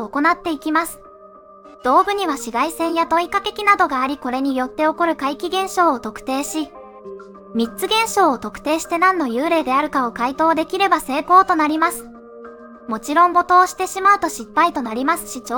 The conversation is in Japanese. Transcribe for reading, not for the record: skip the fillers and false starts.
を行っていきます。道具には紫外線や問いかけ機などがあり、これによって起こる怪奇現象を特定し、3つ現象を特定して何の幽霊であるかを回答できれば成功となります。もちろん没頭してしまうと失敗となりますし、